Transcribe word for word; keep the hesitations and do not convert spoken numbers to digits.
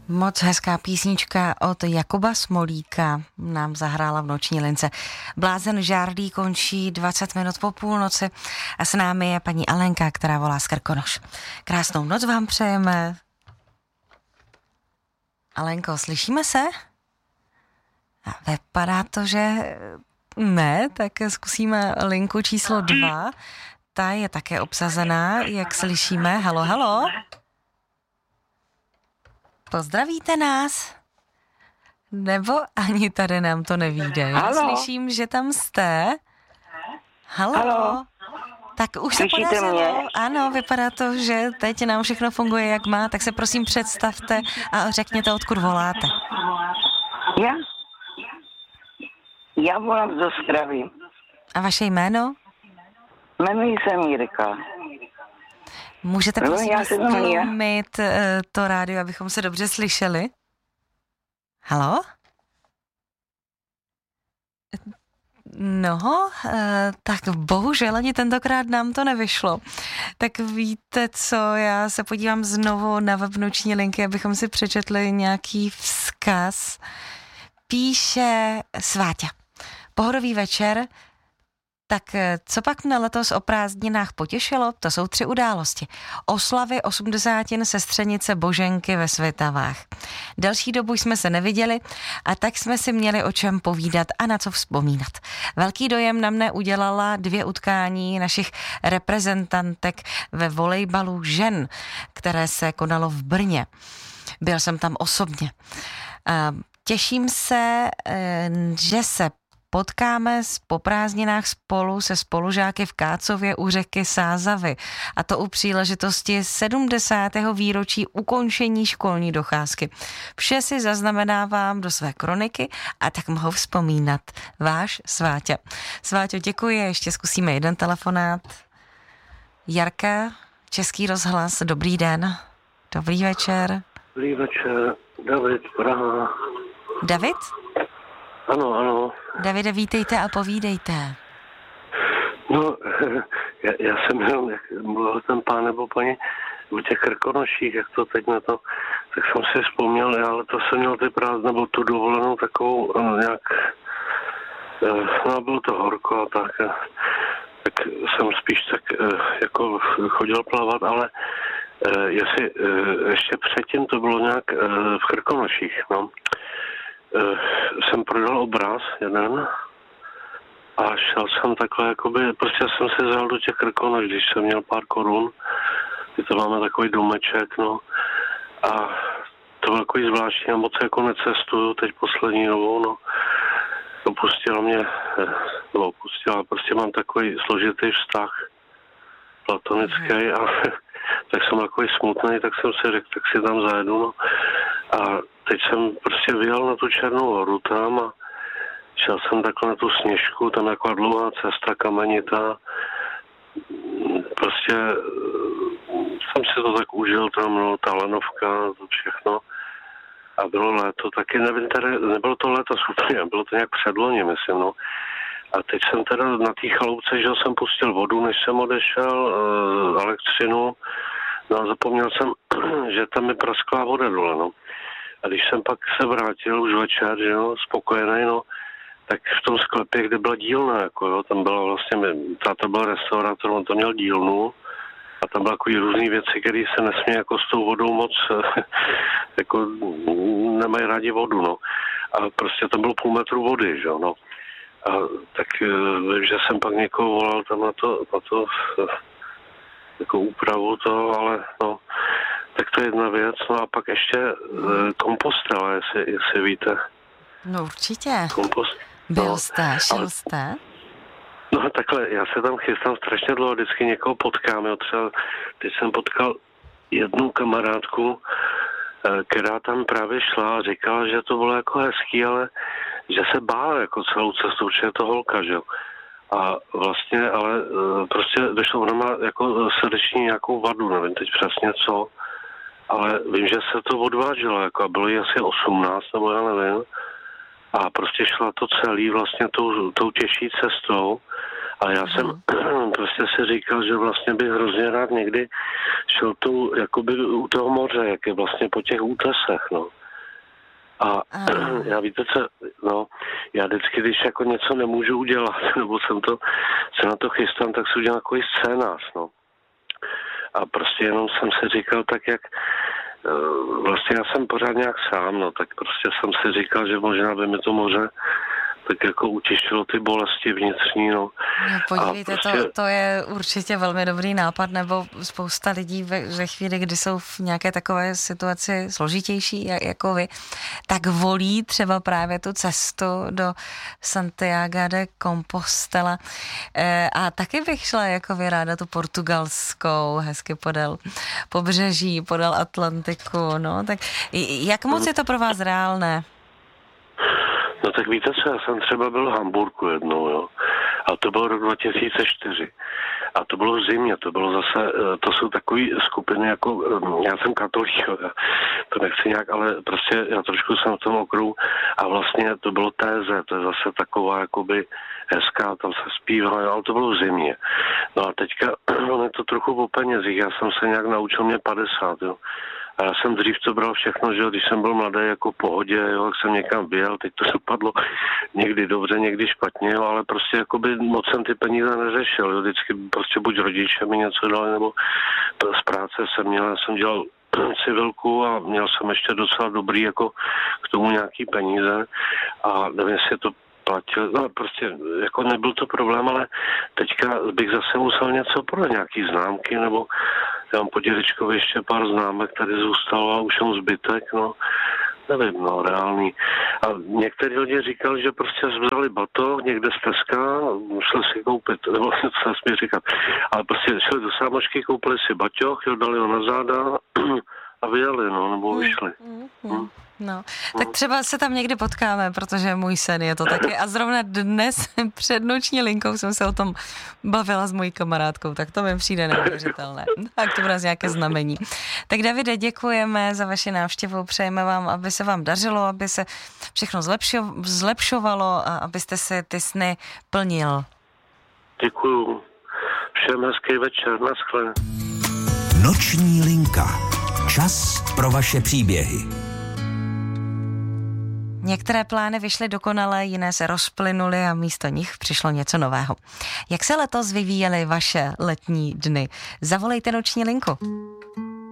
Moc hezká písnička od Jakuba Smolíka nám zahrála v noční lince. Blázen žárlí končí dvacet minut po půlnoci a s námi je paní Alenka, která volá z Krkonoš. Krásnou noc vám přejeme. Alenko, slyšíme se? A vypadá to, že ne, tak zkusíme linku číslo dva. Ta je také obsazená, jak slyšíme. Halo, halo. Pozdravíte nás? Nebo ani tady nám to nevíde. Já slyším, že tam jste. Halo. Halo. Tak už se podařilo. Mě? Ano, vypadá to, že teď nám všechno funguje, jak má. Tak se prosím představte a řekněte, odkud voláte. Já? Já volám z Ostravy. A vaše jméno? Jmenuji se Mírka. Můžete prosím stlumit to rádio, abychom se dobře slyšeli? Halo? No, tak bohužel ani tentokrát nám to nevyšlo. Tak víte co, já se podívám znovu na web noční linky, abychom si přečetli nějaký vzkaz. Píše Sváťa. Pohodový večer. Tak co pak mne letos o prázdninách potěšilo? To jsou tři události. Oslavy osmdesátin sestřenice Boženky ve Svitavách. Delší dobu jsme se neviděli a tak jsme si měli o čem povídat a na co vzpomínat. Velký dojem na mne udělala dvě utkání našich reprezentantek ve volejbalu žen, které se konalo v Brně. Byl jsem tam osobně. Těším se, že se potkáme po prázdninách spolu se spolužáky v Kácově u řeky Sázavy. A to u příležitosti sedmdesátého výročí ukončení školní docházky. Vše si zaznamenávám do své kroniky a tak mohu vzpomínat. Váš Sváťa. Sváťo, děkuji. Ještě zkusíme jeden telefonát. Jarka, Český rozhlas. Dobrý den. Dobrý večer. Dobrý večer. David, Praha. David? Ano, ano. Davide, vítejte a povídejte. No, já, já jsem jenom, jak mluvil ten pán nebo paní o těch Krkonoších, jak to teď na to, tak jsem si vzpomněl, já letos jsem měl ty prázdné, nebo tu dovolenou takovou nějak, no bylo to horko a tak, tak jsem spíš tak jako chodil plavat, ale jestli ještě předtím to bylo nějak v Krkonoších, no. Jsem prodal obraz jeden a šel jsem takhle, jakoby, prostě jsem se vzal do těch Krkonoš, když jsem měl pár korun, když to máme takový domeček, no, a to bylo takový zvláštní, já moc jako necestuju teď poslední dobou, no, opustila mě, nebo opustila, prostě mám takový složitý vztah platonický a tak jsem takový smutný, tak jsem si řekl, tak si tam zajedu, no, a teď jsem prostě vyjel na tu Černou horu tam a šel jsem takhle na tu Sněžku, tam je taková dlouhá cesta kamenitá. Prostě jsem si to tak užil tam, no, ta lanovka, to všechno. A bylo léto, taky nevím, tady, nebylo to léto super, bylo to nějak předloni, myslím, no. A teď jsem teda na té chaloupce, že jsem pustil vodu, než jsem odešel, e, elektřinu, no a zapomněl jsem, že tam je prasklá voda dole, no. A když jsem pak se vrátil už večer, že jo, spokojený, no, tak v tom sklepě, kde byla dílna, jako jo, tam byla vlastně, táta byl restaurátor, on to měl dílnu a tam byly takový různý věci, které se nesmí jako s tou vodou moc, jako nemají rádi vodu, no. A prostě tam bylo půl metru vody, že jo, no. A tak vím, že jsem pak někoho volal tam na to, na to jako úpravu toho, ale no, tak to je jedna věc. No a pak ještě e, kompostel, jestli, jestli víte. No určitě. Kompost. Byl no, jste, šel ale, jste? No takhle, já se tam chystám strašně dlouho, vždycky někoho potkám. Jo, třeba teď jsem potkal jednu kamarádku, e, která tam právě šla a říkala, že to bylo jako hezký, ale že se bála jako celou cestu, protože je to holka, že jo. A vlastně, ale e, prostě došlo, ona má jako srdeční nějakou vadu, nevím teď přesně co, ale vím, že se to odvážilo, jako a bylo jí asi osmnáct, nebo já nevím. A prostě šla to celý vlastně tou, tou těžší cestou. A já jsem prostě si říkal, že vlastně bych hrozně rád někdy šel tou, jakoby u toho moře, jak je vlastně po těch útesech, no. A já víte co, no, já vždycky, když jako něco nemůžu udělat, nebo jsem to, se na to chystám, tak si udělám takový scénář, no. A prostě jenom jsem si říkal tak, jak vlastně já jsem pořád nějak sám, no, tak prostě jsem si říkal, že možná by mi to moře tak jako utišilo ty bolesti vnitřní, no. No podívejte, prostě... to, to je určitě velmi dobrý nápad, nebo spousta lidí ve, ve chvíli, kdy jsou v nějaké takové situaci složitější, jako vy, tak volí třeba právě tu cestu do Santiago de Compostela. E, a taky bych šla jako vy ráda tu portugalskou, hezky podél pobřeží, podél Atlantiku, no, tak jak moc je to pro vás reálné? No tak víte co, já jsem třeba byl v Hamburku jednou, jo. A to bylo rok dva tisíce čtyři. A to bylo v zimě, to bylo zase, to jsou takové skupiny jako, já jsem katolík, jo, to nechci nějak, ale prostě já trošku jsem v tom okruhu a vlastně to bylo téze, to je zase taková jakoby hezká, tam se zpívá, ale to bylo v zimě. No a teďka, on je to trochu po penězích, já jsem se nějak naučil, mě padesát, jo. A já jsem dřív to bral všechno, že jo, když jsem byl mladý jako v pohodě, jo, jak jsem někam vyjel, teď to dopadlo někdy dobře, někdy špatně, jo, ale prostě jakoby moc jsem ty peníze neřešil, jo, vždycky prostě buď rodiče mi něco dali, nebo z práce jsem měl, já jsem dělal civilku a měl jsem ještě docela dobrý jako k tomu nějaký peníze a nevím, jestli to platil, no prostě jako nebyl to problém, ale teďka bych zase musel něco prodat, nějaký známky, nebo já mám po dědečkovi ještě pár známek, tady zůstalo a už jsem zbytek, no nevím, no reálný. A některý lidi říkali, že prostě vzali batoh někde z Teska, museli si koupit, nebo co se smí říkat, ale prostě šli do sámošky, koupili si baťoch, jo, dali ho na záda a vyjeli, no, nebo vyšli. Mm, mm, mm. No, tak třeba se tam někdy potkáme, protože můj sen je to taky. A zrovna dnes před noční linkou jsem se o tom bavila s mojí kamarádkou, tak to mi přijde neuvěřitelné. Tak to bude nějaké znamení. Tak Davide, děkujeme za vaši návštěvu, přejeme vám, aby se vám dařilo, aby se všechno zlepšo, zlepšovalo a abyste si ty sny plnil. Děkuju. Všem hezký večer, naschle. Noční linka. Čas pro vaše příběhy. Některé plány vyšly dokonale, jiné se rozplynuly a místo nich přišlo něco nového. Jak se letos vyvíjely vaše letní dny? Zavolejte noční linku.